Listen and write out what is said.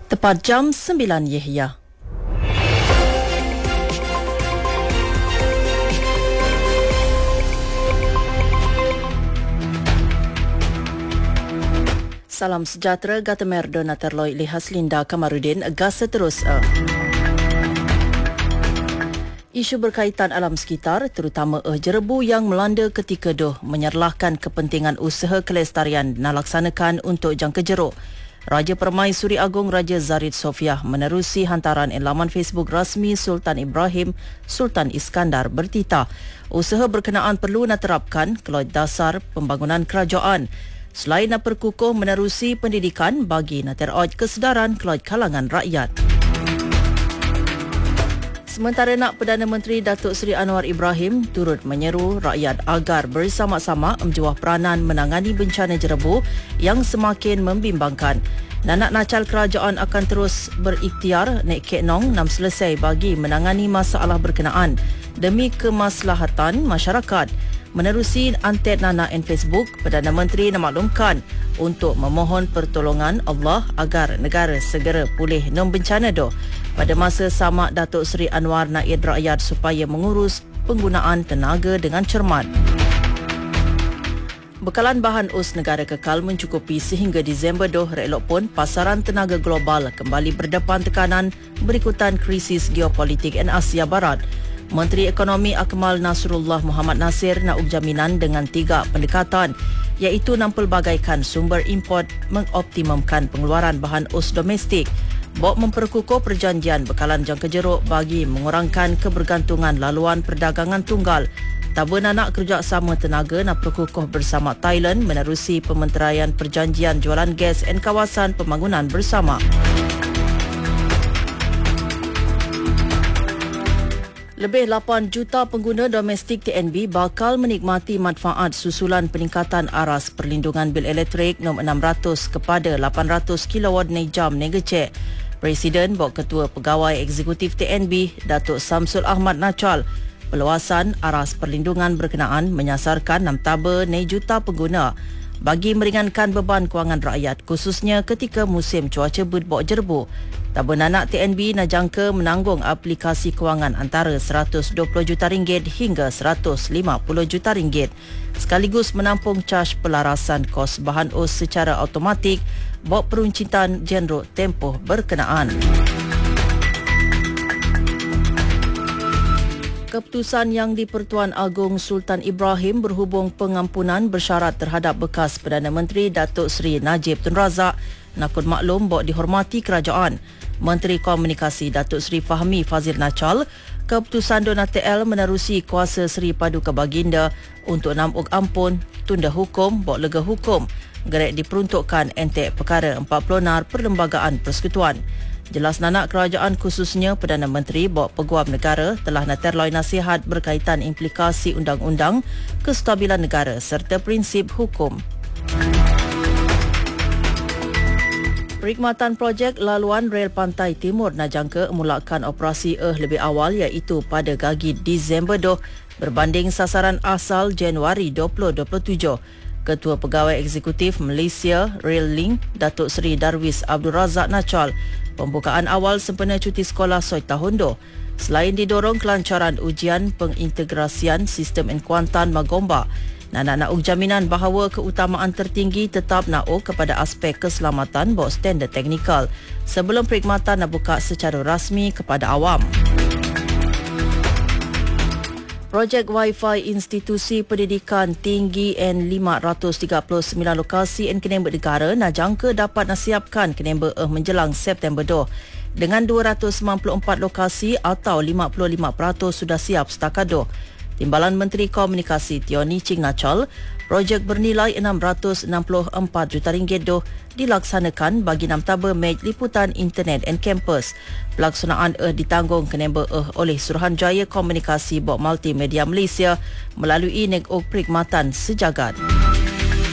Tepat jam 9 Yahya. Salam sejahtera, Gatamer Donaterloy Lihas Linda Kamarudin, gas seterus. Isu berkaitan alam sekitar, terutama jerebu yang melanda ketika menyerlahkan kepentingan usaha kelestarian dilaksanakan untuk jangka jeruk. Raja Permaisuri Agong Raja Zarid Sofiah menerusi hantaran laman Facebook rasmi Sultan Ibrahim Sultan Iskandar bertitah usaha berkenaan perlu nak terapkan keloj dasar pembangunan kerajaan. Selain nak perkukuh menerusi pendidikan bagi nak teroj kesedaran keloj kalangan rakyat. Sementara nak Perdana Menteri Datuk Seri Anwar Ibrahim turut menyeru rakyat agar bersama-sama menjuah peranan menangani bencana jerebu yang semakin membimbangkan. Nanak Nacal Kerajaan akan terus berikhtiar naik kek nong nam selesai bagi menangani masalah berkenaan demi kemaslahatan masyarakat. Menerusi antet Nana and Facebook, Perdana Menteri memaklumkan untuk memohon pertolongan Allah agar negara segera pulih non bencana Pada masa sama, Datuk Seri Anwar naid rakyat supaya mengurus penggunaan tenaga dengan cermat. Bekalan bahan us negara kekal mencukupi sehingga Disember elok pun pasaran tenaga global kembali berdepan tekanan berikutan krisis geopolitik dan Asia Barat. Menteri Ekonomi Akmal Nasrullah Muhammad Nasir nak jaminan dengan 3 pendekatan, iaitu enam pelbagaikan sumber import, mengoptimumkan pengeluaran bahan us domestik, memperkukuh perjanjian bekalan jangka jeruk bagi mengurangkan kebergantungan laluan perdagangan tunggal. Tabun anak kerjasama tenaga nak perkukuh bersama Thailand menerusi pementeraian perjanjian jualan gas dan kawasan pembangunan bersama. Lebih 8 juta pengguna domestik TNB bakal menikmati manfaat susulan peningkatan aras perlindungan bil elektrik nombor 600 kepada 800 kW jam negecek. Presiden Ketua Pegawai Eksekutif TNB, Datuk Samsul Ahmad Nacal, peluasan aras perlindungan berkenaan menyasarkan 6 taba juta pengguna bagi meringankan beban kewangan rakyat khususnya ketika musim cuaca berbok jerebu. Tabun anak TNB nak jangka menanggung aplikasi kewangan antara RM120 juta hingga RM150 juta sekaligus menampung caj pelarasan kos bahan us secara automatik peruncitan jenro tempoh berkenaan. Keputusan yang di-Pertuan Agong Sultan Ibrahim berhubung pengampunan bersyarat terhadap bekas Perdana Menteri Datuk Seri Najib Tun Razak nakun maklum dihormati kerajaan. Menteri Komunikasi Datuk Seri Fahmi Fazil Nacal, keputusan Donatel menerusi kuasa Seri Paduka Baginda untuk nampuk ampun, tunda hukum, lega hukum, gerek diperuntukkan entek perkara 40 Perlembagaan Persekutuan. Jelas nanak kerajaan khususnya Perdana Menteri Peguam Negara telah naterloi nasihat berkaitan implikasi undang-undang, kestabilan negara serta prinsip hukum. Perkhidmatan projek laluan rel pantai timur nak jangka mulakan operasi lebih awal iaitu pada gagi Disember berbanding sasaran asal Januari 2027. Ketua Pegawai Eksekutif Malaysia Rail Link, Datuk Seri Darwis Abdul Razak Nacal, pembukaan awal sempena cuti sekolah soi tahun selain didorong kelancaran ujian pengintegrasian sistem Kuantan Magomba. Nak jaminan bahawa keutamaan tertinggi tetap kepada aspek keselamatan standard teknikal sebelum perkhidmatan nak buka secara rasmi kepada awam. Projek Wi-Fi Institusi Pendidikan Tinggi N539 lokasi Kenembe Negara nak jangka dapat nasiapkan Kenembe menjelang September dengan 294 lokasi atau 55% sudah siap setakat Timbalan Menteri Komunikasi Tioni Ching Nacal, projek bernilai RM664 juta dilaksanakan bagi 6 taba mej liputan internet dan kampus. Pelaksanaan ditanggung Kenembe oleh Suruhanjaya Komunikasi Multimedia Malaysia melalui Negok Perkhidmatan Sejagat.